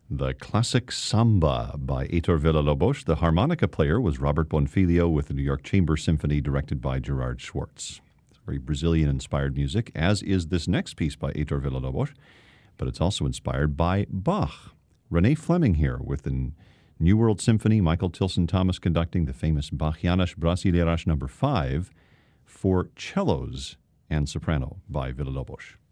The classic Samba by Heitor Villa-Lobos. The harmonica player was Robert Bonfilio with the New York Chamber Symphony directed by Gerard Schwartz. It's very Brazilian-inspired music, as is this next piece by Heitor Villa-Lobos, but it's also inspired by Bach. René Fleming here with the New World Symphony, Michael Tilson Thomas conducting the famous Bachianas Brasileiras No. 5 for cellos and soprano by Villa-Lobos.